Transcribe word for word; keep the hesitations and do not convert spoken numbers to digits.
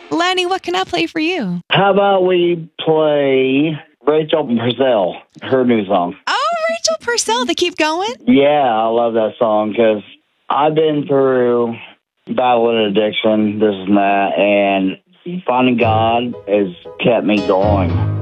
Lenny, what can I play for you? How about we play Rachel Purcell, her new song? Oh, Rachel Purcell, they keep going? Yeah, I love that song because I've been through battling addiction, this and that, and finding God has kept me going.